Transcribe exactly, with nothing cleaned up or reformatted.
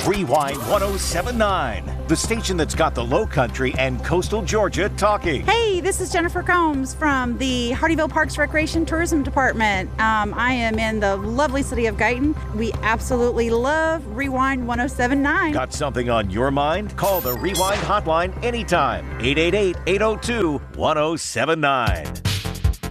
Rewind one oh seven point nine, the station that's got the Low Country and coastal Georgia talking. Hey, this is Jennifer Combs from the Hardyville Parks Recreation Tourism Department. Um, I am in the lovely city of Guyton. We absolutely love Rewind one oh seven point nine. Got something on your mind? Call the Rewind hotline anytime. eight eight eight, eight oh two, one oh seven nine.